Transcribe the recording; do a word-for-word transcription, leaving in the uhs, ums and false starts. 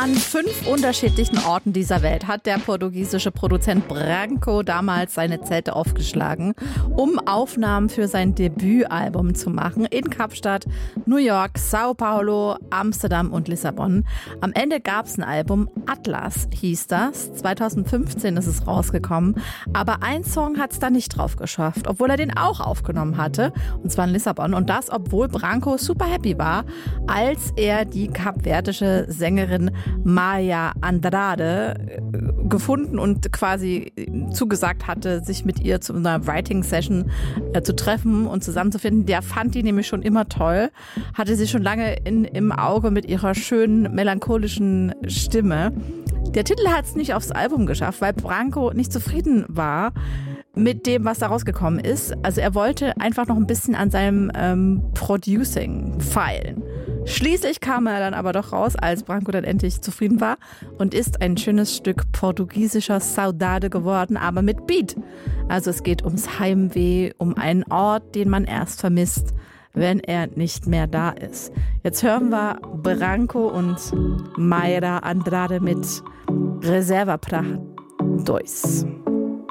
An fünf unterschiedlichen Orten dieser Welt hat der portugiesische Produzent Branco damals seine Zelte aufgeschlagen, um Aufnahmen für sein Debütalbum zu machen in Kapstadt, New York, Sao Paulo, Amsterdam und Lissabon. Am Ende gab es ein Album, Atlas hieß das. zwanzig fünfzehn ist es rausgekommen, aber ein Song hat es da nicht drauf geschafft, obwohl er den auch aufgenommen hatte, und zwar in Lissabon. Und das, obwohl Branco super happy war, als er die kapverdische Sängerin Maya Andrade gefunden und quasi zugesagt hatte, sich mit ihr zu einer Writing-Session äh, zu treffen und zusammenzufinden. Der fand die nämlich schon immer toll, hatte sie schon lange in, im Auge mit ihrer schönen, melancholischen Stimme. Der Titel hat es nicht aufs Album geschafft, weil Branco nicht zufrieden war mit dem, was da rausgekommen ist. Also er wollte einfach noch ein bisschen an seinem ähm, Producing feilen. Schließlich kam er dann aber doch raus, als Branco dann endlich zufrieden war, und ist ein schönes Stück portugiesischer Saudade geworden, aber mit Beat. Also es geht ums Heimweh, um einen Ort, den man erst vermisst, wenn er nicht mehr da ist. Jetzt hören wir Branco und Mayra Andrade mit Reserva para Dois.